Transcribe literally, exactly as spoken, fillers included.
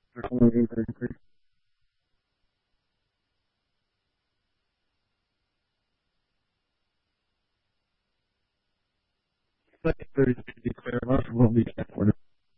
Definitely agree, agree. But to be clear, most will be transported.